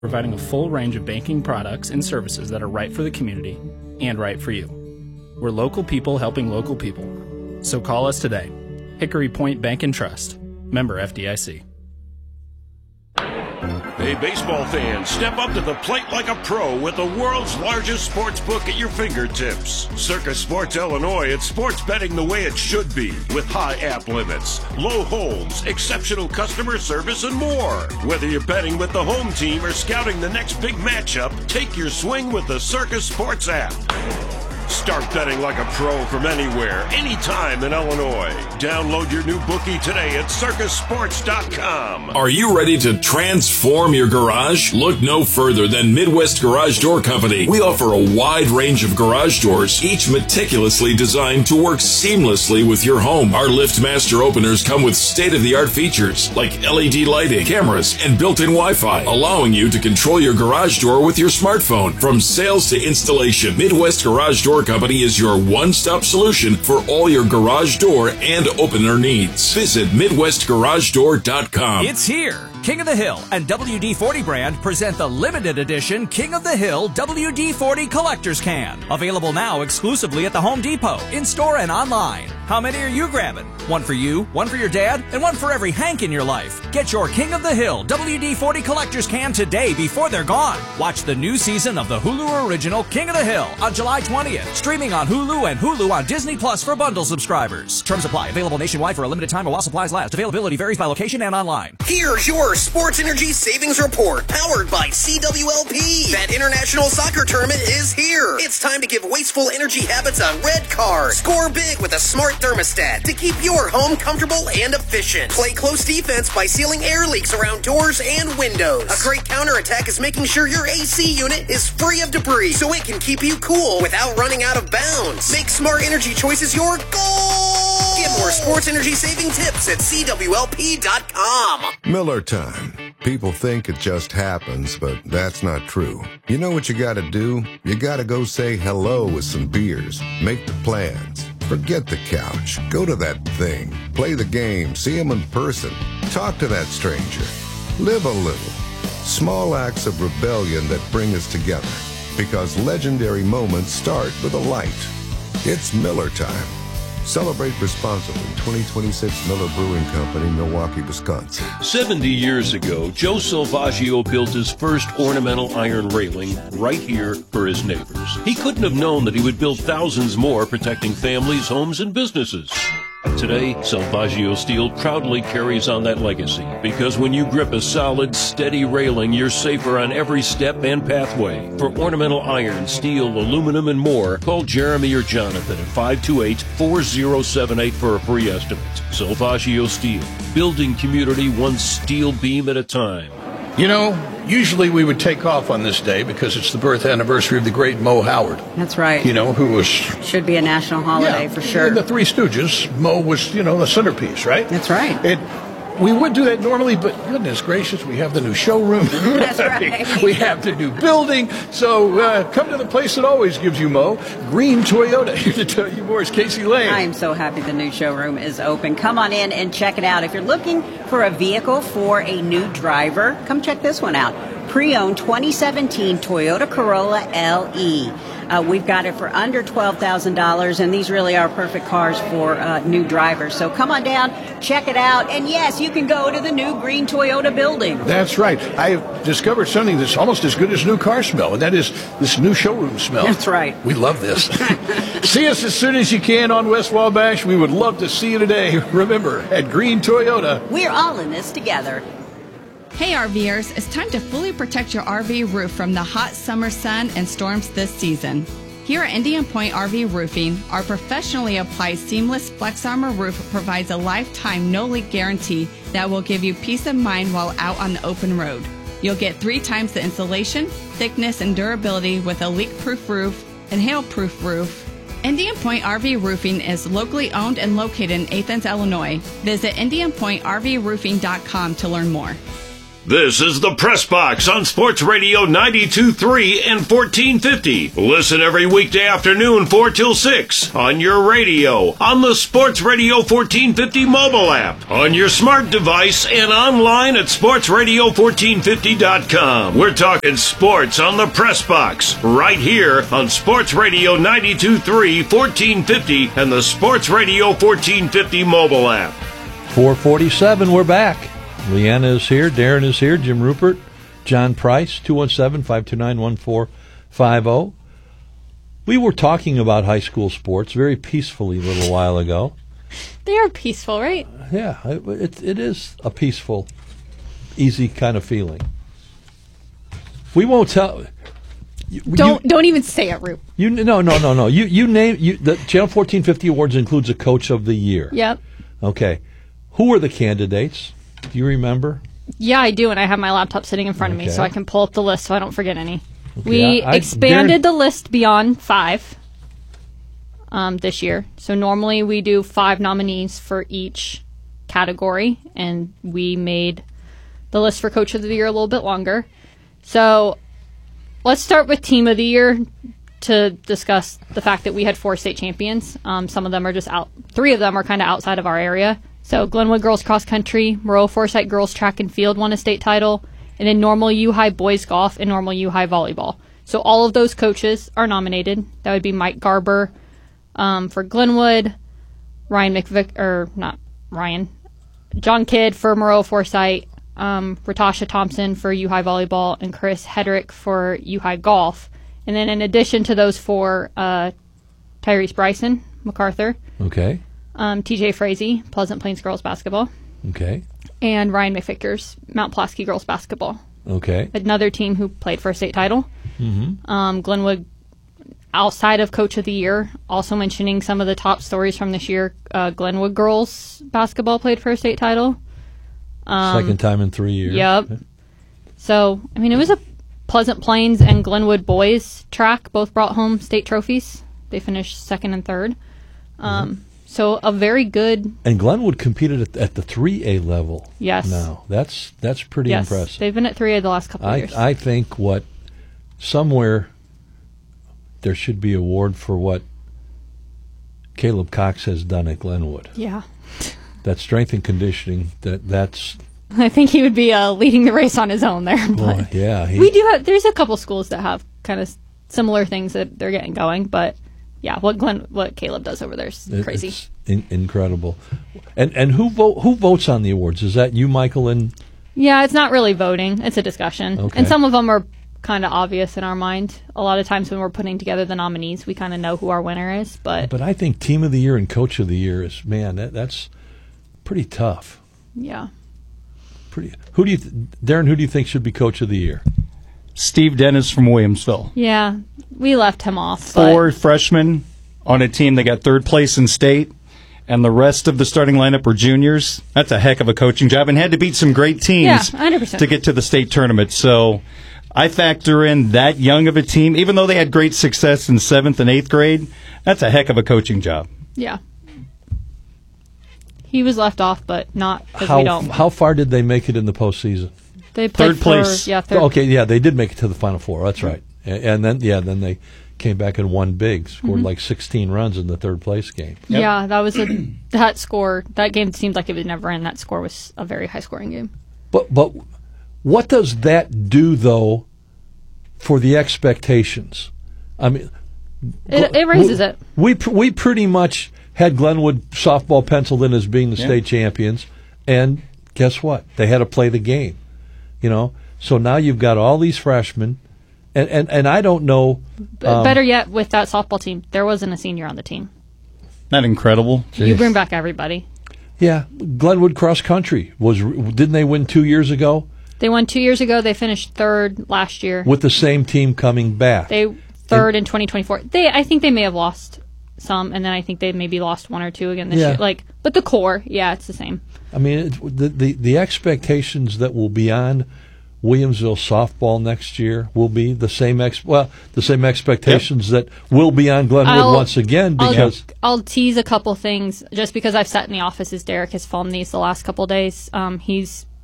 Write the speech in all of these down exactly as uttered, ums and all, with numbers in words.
providing a full range of banking products and services that are right for the community and right for you. We're local people helping local people. So call us today. Hickory Point Bank and Trust. Member F D I C. Hey, baseball fans, step up to the plate like a pro with the world's largest sports book at your fingertips. Circus Sports Illinois, it's sports betting the way it should be, with high app limits, low holds, exceptional customer service, and more. Whether you're betting with the home team or scouting the next big matchup, take your swing with the Circus Sports app. Start betting like a pro from anywhere, anytime in Illinois. Download your new bookie today at circus sports dot com. Are you ready to transform your garage? Look no further than Midwest Garage Door Company. We offer a wide range of garage doors, each meticulously designed to work seamlessly with your home. Our LiftMaster openers come with state-of-the-art features like L E D lighting, cameras, and built-in Wi-Fi, allowing you to control your garage door with your smartphone. From sales to installation, Midwest Garage Door Company is your one-stop solution for all your garage door and opener needs. Visit midwest garage door dot com. It's here. King of the Hill and W D forty brand present the limited edition King of the Hill W D forty Collector's Can. Available now exclusively at the Home Depot, in-store and online. How many are you grabbing? One for you, one for your dad, and one for every Hank in your life. Get your King of the Hill W D forty Collector's Can today before they're gone. Watch the new season of the Hulu original King of the Hill on July twentieth. Streaming on Hulu and Hulu on Disney Plus for bundle subscribers. Terms apply. Available nationwide for a limited time or while supplies last. Availability varies by location and online. Here's your Sports Energy Savings Report, powered by C W L P. That international soccer tournament is here. It's time to give wasteful energy habits a red card. Score big with a smart thermostat to keep your home comfortable and efficient. Play close defense by sealing air leaks around doors and windows. A great counterattack is making sure your A C unit is free of debris so it can keep you cool without running out of bounds. Make smart energy choices your goal. Get more sports energy saving tips at C W L P dot com. Miller time. People think it just happens, but that's not true. You know what you gotta do? You gotta go say hello with some beers. Make the plans. Forget the couch. Go to that thing. Play the game. See him in person. Talk to that stranger. Live a little. Small acts of rebellion that bring us together. Because legendary moments start with a light. It's Miller time. Celebrate responsibly. twenty twenty-six Miller Brewing Company, Milwaukee, Wisconsin. seventy years ago, Joe Salvaggio built his first ornamental iron railing right here for his neighbors. He couldn't have known that he would build thousands more, protecting families, homes, and businesses. Today, Salvaggio Steel proudly carries on that legacy, because when you grip a solid, steady railing, you're safer on every step and pathway. For ornamental iron, steel, aluminum, and more, call Jeremy or Jonathan at five two eight, four zero seven eight for a free estimate. Salvaggio Steel, building community one steel beam at a time. You know, usually we would take off on this day because it's the birth anniversary of the great Mo Howard. That's right. You know, who was... Should be a national holiday, yeah, for sure. In the Three Stooges, Mo was, you know, the centerpiece, right? That's right. It, we would do that normally, but goodness gracious, we have the new showroom. That's right. We have the new building. So uh, come to the place that always gives you Mo, Green Toyota. Here to tell you more is Casey Lane. I am so happy the new showroom is open. Come on in and check it out. If you're looking for a vehicle for a new driver, come check this one out. Pre-owned twenty seventeen Toyota Corolla L E. Uh, we've got it for under twelve thousand dollars, and these really are perfect cars for uh, new drivers. So come on down, check it out, and yes, you can go to the new Green Toyota building. That's right. I've discovered something that's almost as good as new car smell, and that is this new showroom smell. That's right. We love this. See us as soon as you can on West Wabash. We would love to see you today. Remember, at Green Toyota, we're all in this together. Hey RVers, it's time to fully protect your R V roof from the hot summer sun and storms this season. Here at Indian Point R V Roofing, our professionally applied seamless Flex Armor roof provides a lifetime no-leak guarantee that will give you peace of mind while out on the open road. You'll get three times the insulation, thickness, and durability with a leak-proof roof and hail-proof roof. Indian Point R V Roofing is locally owned and located in Athens, Illinois. Visit indian point r v roofing dot com to learn more. This is the Press Box on Sports Radio ninety-two point three and fourteen fifty. Listen every weekday afternoon four till six on your radio, on the Sports Radio fourteen fifty mobile app, on your smart device, and online at sports radio fourteen fifty dot com. We're talking sports on the Press Box right here on Sports Radio ninety-two point three, fourteen fifty, and the Sports Radio fourteen fifty mobile app. four forty-seven, we're back. Leanna is here, Darren is here, Jim Rupert, John Price, two one seven, five two nine, one four five zero. We were talking about high school sports very peacefully a little while ago. They are peaceful, right? Yeah, it, it, it is a peaceful, easy kind of feeling. We won't tell... You, don't you, don't even say it, Rupe. You no no no no. You you name you the Channel fourteen fifty Awards includes a Coach of the Year. Yep. Okay. Who are the candidates? Do you remember? Yeah, I do, and I have my laptop sitting in front okay. of me, so I can pull up the list so I don't forget any. Okay, we I, I, expanded Darren, the list beyond five um, this year. So normally we do five nominees for each category, and we made the list for Coach of the Year a little bit longer. So let's start with Team of the Year to discuss the fact that we had four state champions. Um, some of them are just out. Three of them are kind of outside of our area. So Glenwood Girls Cross Country, Moreau Forsyth Girls Track and Field won a state title, and then Normal U High Boys Golf and Normal U High Volleyball. So all of those coaches are nominated. That would be Mike Garber um, for Glenwood, Ryan McVick, or not Ryan, John Kidd for Moreau Forsyth, um, Ratasha Thompson for U High Volleyball, and Chris Hedrick for U High Golf. And then in addition to those four, uh, Tyrese Bryson, MacArthur. Okay. Um, T J Frazee, Pleasant Plains Girls Basketball. Okay. And Ryan McVickers, Mount Pulaski Girls Basketball. Okay. Another team who played for a state title. Mm-hmm. Um, Glenwood, outside of Coach of the Year, also mentioning some of the top stories from this year, uh, Glenwood Girls Basketball played for a state title. Um, Second time in three years. Yep. So, I mean, it was a Pleasant Plains and Glenwood boys track both brought home state trophies. They finished second and third. Um, mm-hmm. So a very good. And Glenwood competed at, at the three A level. Yes. Now that's that's pretty yes. impressive. They've been at three A the last couple of I, years. I think what somewhere there should be an award for what Caleb Cox has done at Glenwood. Yeah. That strength and conditioning. That that's. I think he would be uh, leading the race on his own there. But well, yeah. He, we do have. There's a couple schools that have kind of similar things that they're getting going, but. Yeah, what Glenn, what Caleb does over there is crazy. It's in, incredible. And and who vote who votes on the awards? Is that you, Michael, and? Yeah, it's not really voting; it's a discussion, okay. And some of them are kind of obvious in our mind. A lot of times when we're putting together the nominees, we kind of know who our winner is. But but I think Team of the Year and Coach of the Year is man that, that's pretty tough. Yeah. Pretty. Who do you, th- Darren? Who do you think should be Coach of the Year? Steve Dennis from Williamsville. Yeah, we left him off. Four but. freshmen on a team that got third place in state, and the rest of the starting lineup were juniors. That's a heck of a coaching job, and had to beat some great teams yeah, one hundred percent. To get to the state tournament. So I factor in that young of a team, even though they had great success in seventh and eighth grade, that's a heck of a coaching job. Yeah. He was left off, but not because how, we don't. How far did they make it in the postseason? They played third for, place. Yeah, third. Okay, yeah, they did make it to the Final Four. That's right. And, and then, yeah, then they came back and won big, scored mm-hmm. like sixteen runs in the third place game. Yep. Yeah, that was a that score. That game seemed like it would never end. That score was a very high scoring game. But but what does that do though for the expectations? I mean, it, it raises we, it. We we pretty much had Glenwood softball penciled in as being the yeah. state champions, and guess what? They had to play the game. You know, so now you've got all these freshmen, and, and, and I don't know. Um, Better yet, with that softball team, there wasn't a senior on the team. Not incredible. Jeez. You bring back everybody. Yeah, Glenwood Cross Country was didn't they win two years ago? They won two years ago. They finished third last year with the same team coming back. They third and, in twenty twenty-four. They I think they may have lost some, and then I think they maybe lost one or two again this yeah. year. Like, but the core, yeah, it's the same. I mean, it, the, the the expectations that will be on Williamsville softball next year will be the same ex well the same expectations yep. that will be on Glenwood I'll, once again because I'll, I'll tease a couple things just because I've sat in the office as Derek has filmed these the last couple days. Um, he's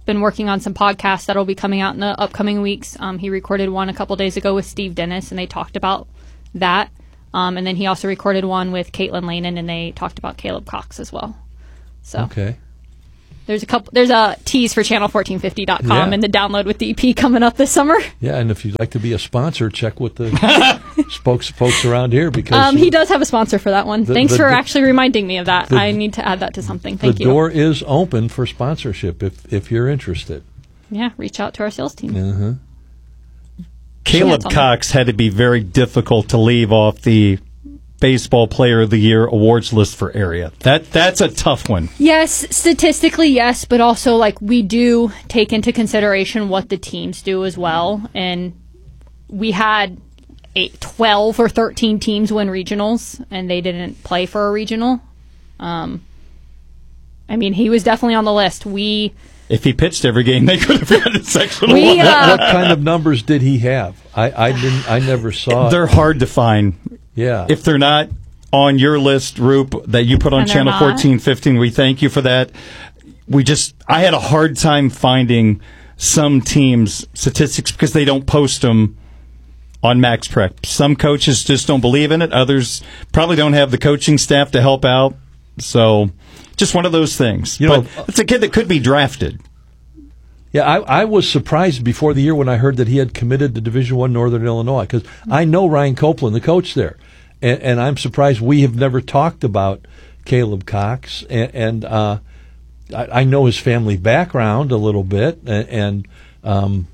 been working on some podcasts that'll be coming out in the upcoming weeks. Um, he recorded one a couple days ago with Steve Dennis, and they talked about that. Um, and then he also recorded one with Caitlin Lanin, and they talked about Caleb Cox as well. So okay. There's a couple. There's a tease for channel fourteen fifty dot com Yeah. and the download with D P coming up this summer. Yeah, and if you'd like to be a sponsor, check with the spokes folks around here because Um, he does have a sponsor for that one. The- Thanks the- for the- actually reminding me of that. the- I need to add that to something. Thank the you. door is open for sponsorship if if you're interested. Yeah, reach out to our sales team. Uh-huh. Caleb Yeah, Cox had to be very difficult to leave off the Baseball Player of the Year awards list for area. That that's a tough one. Yes, statistically, yes, but also like we do take into consideration what the teams do as well. And we had eight, twelve or thirteen teams win regionals, and they didn't play for a regional. Um, I mean, he was definitely on the list. We If he pitched every game, they could have got a sectional We, one. uh, What kind of numbers did he have? I, I didn't. I never saw. They're hard to find. Yeah. If they're not on your list, Roop, that you put on And they're Channel not? fourteen fifteen, we thank you for that. We just, I had a hard time finding some teams' statistics because they don't post them on Max Prep. Some coaches just don't believe in it. Others probably don't have the coaching staff to help out. So, just one of those things. You know, but it's a kid that could be drafted. Yeah, I, I was surprised before the year when I heard that he had committed to Division One Northern Illinois because I know Ryan Copeland, the coach there, and, and I'm surprised we have never talked about Caleb Cox, and, and uh, I, I know his family background a little bit, and, and um,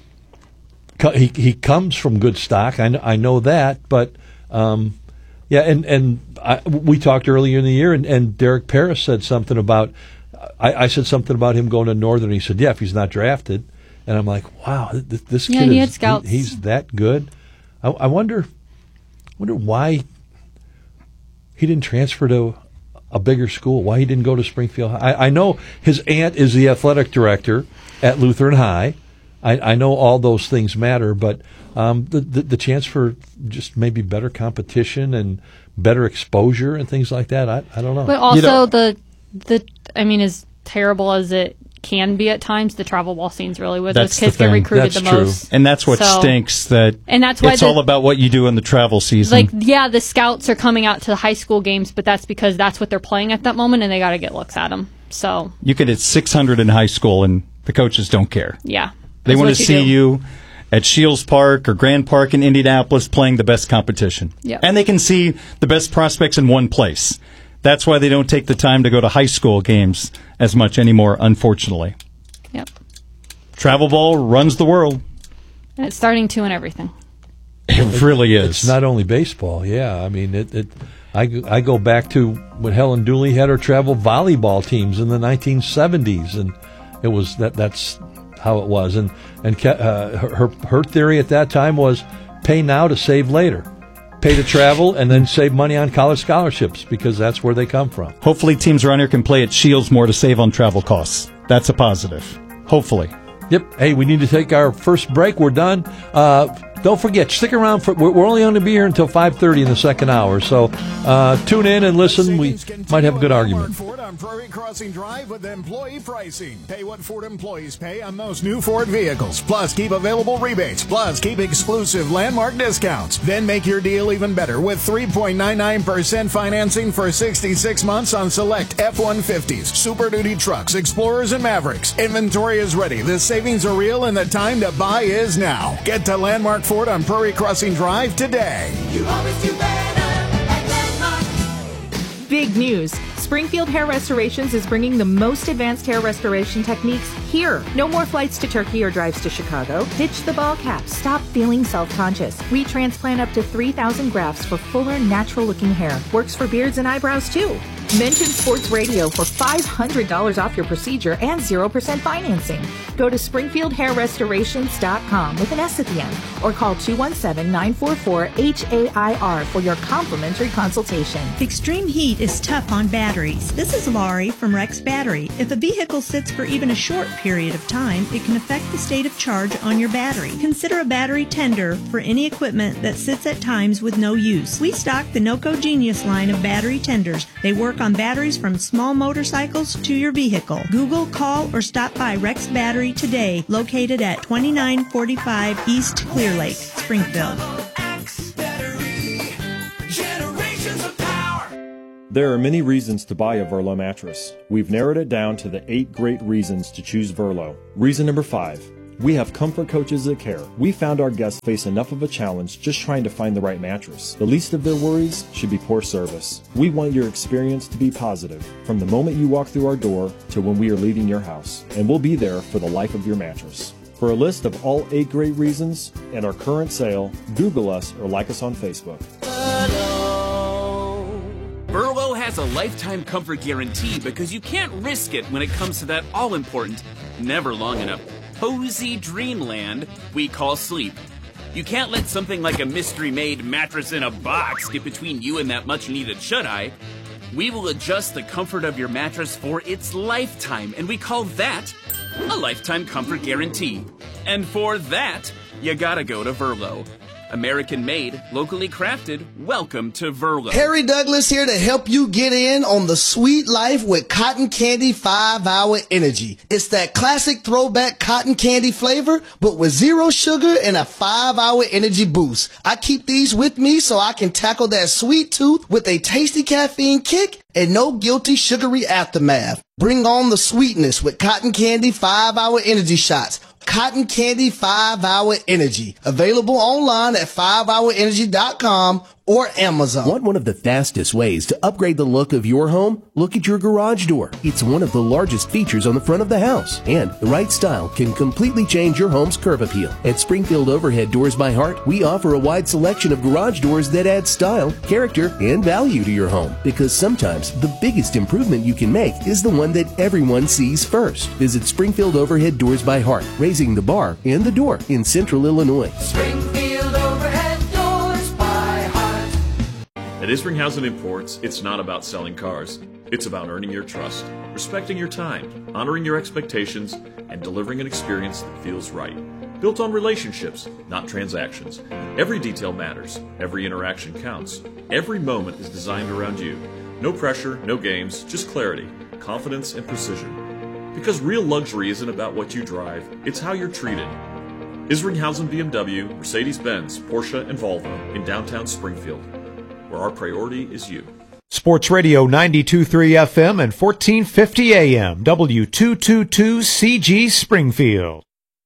co- he he comes from good stock. I know, I know that, but um, yeah, and and I, we talked earlier in the year, and, and Derek Paris said something about. I, I said something about him going to Northern. He said, "Yeah, if he's not drafted." And I'm like, "Wow, th- this Yeah, kid he is had scouts. he- he's that good." I, I wonder, wonder why he didn't transfer to a bigger school. Why he didn't go to Springfield High. I, I know his aunt is the athletic director at Lutheran High. I, I know all those things matter, but um, the, the the chance for just maybe better competition and better exposure and things like that. I I don't know. But also You know- the the I mean, as terrible as it can be at times, the travel ball scene's really where That's those kids the get thing. recruited That's the true. most. And that's what So- stinks. That And that's why it's the- all about what you do in the travel season. Like, yeah, the scouts are coming out to the high school games, but that's because that's what they're playing at that moment, and they got to get looks at them. So, you could hit six hundred in high school, and the coaches don't care. yeah. They That's want what to see do. you at Shields Park or Grand Park in Indianapolis playing the best competition. Yep. And they can see the best prospects in one place. That's why they don't take the time to go to high school games as much anymore, unfortunately. Yep. Travel ball runs the world. And it's starting to in everything. It really is. It's not only baseball. Yeah, I mean, it. it I, go- I go back to when Helen Dooley had her travel volleyball teams in the nineteen seventies, and it was that. That's how it was. And and Ke- uh, her her theory at that time was pay now to save later, pay to travel, and then save money on college scholarships because that's where they come from. Hopefully teams around here can play at Shields more to save on travel costs. That's a positive. Hopefully. Yep. Hey, we need to take our first break. We're done. Uh, don't forget, stick around. For we're, we're only going to be here until five thirty in the second hour. So uh, tune in and listen. We might have a good argument. Ford on Prairie Crossing Drive with employee pricing. Pay what Ford employees pay on most new Ford vehicles. Plus, keep available rebates. Plus, keep exclusive landmark discounts. Then make your deal even better with three point nine nine percent financing for sixty-six months on select F one fifties, Super Duty trucks, Explorers, and Mavericks. Inventory is ready. The savings are real, and the time to buy is now. Get to Landmark Ford on Prairie Crossing Drive today. You always do better at Landmark. Big news. Springfield Hair Restorations is bringing the most advanced hair restoration techniques here. No more flights to Turkey or drives to Chicago. Ditch the ball cap. Stop feeling self-conscious. We transplant up to three thousand grafts for fuller, natural-looking hair. Works for beards and eyebrows, too. Mention Sports Radio for five hundred dollars off your procedure and zero percent financing. Go to springfield hair restorations dot com with an S at the end or call two one seven, nine four four, H A I R for your complimentary consultation. Extreme heat is tough on batteries. This is Laurie from Rex Battery. If a vehicle sits for even a short period of time, it can affect the state of charge on your battery. Consider a battery tender for any equipment that sits at times with no use. We stock the NOCO Genius line of battery tenders. They work work on batteries from small motorcycles to your vehicle. Google, call, or stop by Rex Battery today, located at twenty-nine forty-five East Clear Lake, Springfield. There are many reasons to buy a Verlo mattress. We've narrowed it down to the eight great reasons to choose Verlo. Reason number five. We have comfort coaches that care. We found our guests face enough of a challenge just trying to find the right mattress. The least of their worries should be poor service. We want your experience to be positive, from the moment you walk through our door to when we are leaving your house. And we'll be there for the life of your mattress. For a list of all eight great reasons and our current sale, Google us or like us on Facebook. Verlo has a lifetime comfort guarantee because you can't risk it when it comes to that all-important, never long enough, cozy dreamland we call sleep. You can't let something like a mystery-made mattress in a box get between you and that much-needed shut-eye. We will adjust the comfort of your mattress for its lifetime, and we call that a lifetime comfort guarantee. And for that, you gotta go to Verlo. American-made, locally crafted, welcome to Verlo. Harry Douglas here to help you get in on the sweet life with Cotton Candy five hour Energy. It's that classic throwback cotton candy flavor, but with zero sugar and a five hour energy boost. I keep these with me so I can tackle that sweet tooth with a tasty caffeine kick and no guilty sugary aftermath. Bring on the sweetness with Cotton Candy five hour Energy shots. Cotton Candy five hour Energy. Available online at five hour energy dot com or Amazon. Want one of the fastest ways to upgrade the look of your home? Look at your garage door. It's one of the largest features on the front of the house, and the right style can completely change your home's curb appeal. At Springfield Overhead Doors by Heart, we offer a wide selection of garage doors that add style, character, and value to your home, because sometimes the biggest improvement you can make is the one that everyone sees first. Visit Springfield Overhead Doors by Heart, raising the bar and the door in Central Illinois. Springfield Overhead Doors by Heart. At Isringhausen Imports, it's not about selling cars. It's about earning your trust, respecting your time, honoring your expectations, and delivering an experience that feels right. Built on relationships, not transactions. Every detail matters. Every interaction counts. Every moment is designed around you. No pressure, no games, just clarity, confidence, and precision. Because real luxury isn't about what you drive, it's how you're treated. Isringhausen B M W, Mercedes-Benz, Porsche, and Volvo in downtown Springfield, where our priority is you. Sports Radio ninety-two point three F M and fourteen fifty A M, W two twenty-two C G Springfield.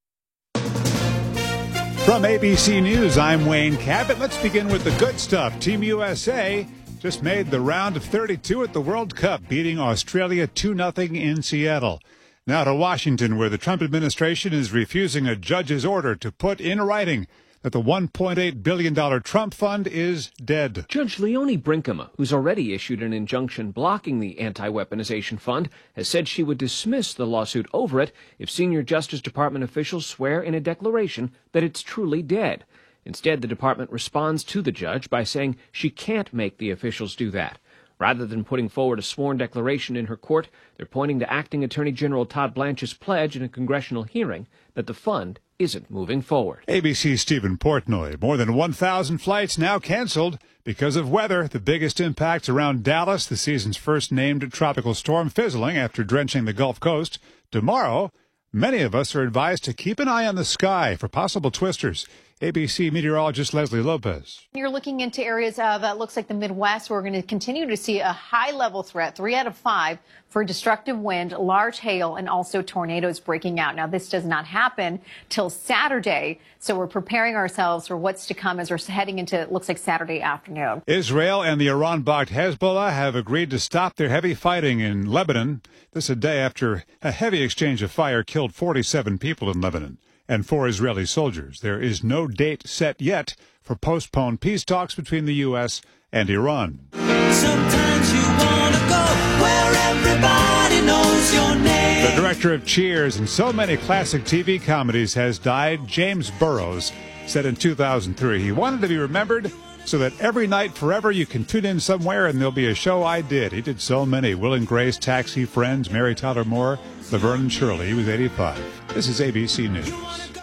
From A B C News, I'm Wayne Cabot. Let's begin with the good stuff. Team U S A just made the round of thirty-two at the World Cup, beating Australia two nothing in Seattle. Now to Washington, where the Trump administration is refusing a judge's order to put in writing that the one point eight billion dollars Trump fund is dead. Judge Leonie Brinkema, who's already issued an injunction blocking the anti-weaponization fund, has said she would dismiss the lawsuit over it if senior Justice Department officials swear in a declaration that it's truly dead. Instead, the department responds to the judge by saying she can't make the officials do that. Rather than putting forward a sworn declaration in her court, they're pointing to Acting Attorney General Todd Blanche's pledge in a congressional hearing that the fund isn't moving forward. A B C's Stephen Portnoy. More than one thousand flights now canceled because of weather. The biggest impacts around Dallas, the season's first named tropical storm fizzling after drenching the Gulf Coast. Tomorrow, many of us are advised to keep an eye on the sky for possible twisters. A B C meteorologist Leslie Lopez. You're looking into areas of, uh, looks like the Midwest, where we're going to continue to see a high-level threat, three out of five, for destructive wind, large hail, and also tornadoes breaking out. Now, this does not happen till Saturday, so we're preparing ourselves for what's to come as we're heading into, it looks like, Saturday afternoon. Israel and the Iran-backed Hezbollah have agreed to stop their heavy fighting in Lebanon. This a day after a heavy exchange of fire killed forty-seven people in Lebanon and four Israeli soldiers. There is no date set yet for postponed peace talks between the U S and Iran. Sometimes you want to go where everybody knows your name. The director of Cheers and so many classic T V comedies has died. James Burrows said in two thousand three he wanted to be remembered so that every night forever you can tune in somewhere and there'll be a show I did. He did so many. Will and Grace, Taxi, Friends, Mary Tyler Moore, Laverne and Shirley. He was eighty-five. This is A B C News.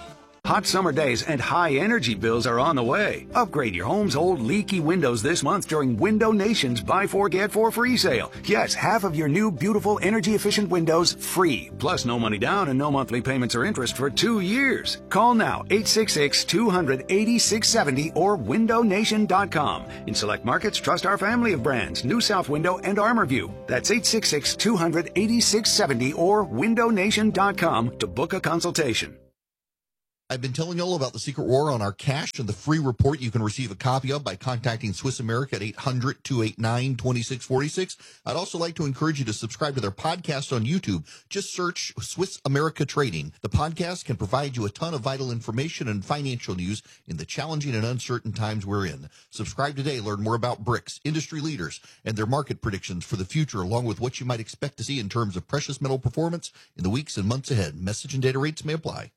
Hot summer days and high energy bills are on the way. Upgrade your home's old leaky windows this month during Window Nation's Buy Four Get Four free sale. Yes, half of your new beautiful energy efficient windows free. Plus no money down and no monthly payments or interest for two years. Call now eight six six, two hundred, eighty-six seventy or window nation dot com. In select markets, trust our family of brands, New South Window and ArmorView. That's eight six six, two hundred, eighty-six seventy or window nation dot com to book a consultation. I've been telling you all about the secret war on our cash and the free report you can receive a copy of by contacting Swiss America at eight hundred, two eight nine, two six four six. I'd also like to encourage you to subscribe to their podcast on YouTube. Just search Swiss America Trading. The podcast can provide you a ton of vital information and financial news in the challenging and uncertain times we're in. Subscribe today. Learn more about BRICS, industry leaders, and their market predictions for the future, along with what you might expect to see in terms of precious metal performance in the weeks and months ahead. Message and data rates may apply.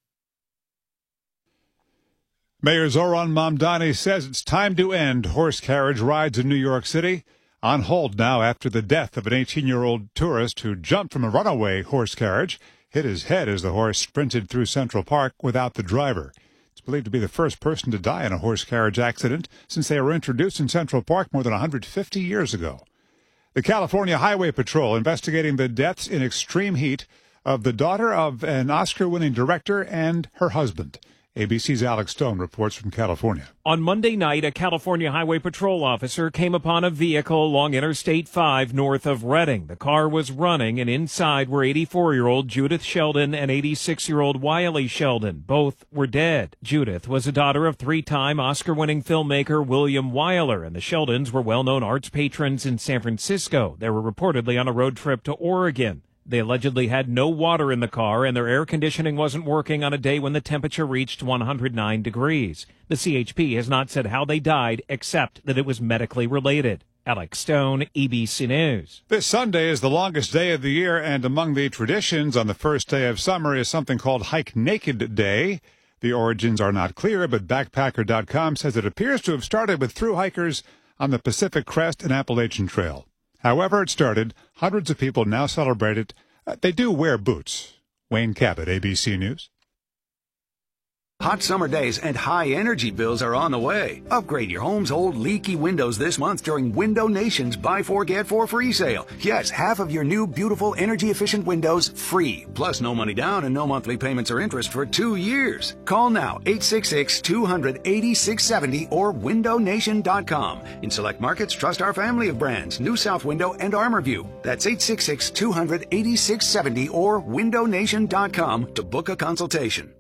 Mayor Zoran Mamdani says it's time to end horse carriage rides in New York City. On hold now after the death of an eighteen-year-old tourist who jumped from a runaway horse carriage, hit his head as the horse sprinted through Central Park without the driver. It's believed to be the first person to die in a horse carriage accident since they were introduced in Central Park more than one hundred fifty years ago. The California Highway Patrol investigating the deaths in extreme heat of the daughter of an Oscar-winning director and her husband. A B C's Alex Stone reports from California. On Monday night, a California Highway Patrol officer came upon a vehicle along Interstate five north of Redding. The car was running, and inside were eighty-four-year-old Judith Sheldon and eighty-six-year-old Wiley Sheldon. Both were dead. Judith was a daughter of three-time Oscar-winning filmmaker William Wyler, and the Sheldons were well-known arts patrons in San Francisco. They were reportedly on a road trip to Oregon. They allegedly had no water in the car, and their air conditioning wasn't working on a day when the temperature reached one hundred nine degrees. The C H P has not said how they died, except that it was medically related. Alex Stone, A B C News. This Sunday is the longest day of the year, and among the traditions on the first day of summer is something called Hike Naked Day. The origins are not clear, but backpacker dot com says it appears to have started with thru hikers on the Pacific Crest and Appalachian Trail. However it started, hundreds of people now celebrate it. Uh, they do wear boots. Wayne Cabot, A B C News. Hot summer days and high energy bills are on the way. Upgrade your home's old leaky windows this month during Window Nation's Buy Four Get Four free sale. Yes, half of your new beautiful energy efficient windows free. Plus no money down and no monthly payments or interest for two years. Call now eight six six, two hundred, eighty-six seventy or window nation dot com. In select markets, trust our family of brands, New South Window and ArmorView. That's eight six six, two hundred, eighty-six seventy or window nation dot com to book a consultation.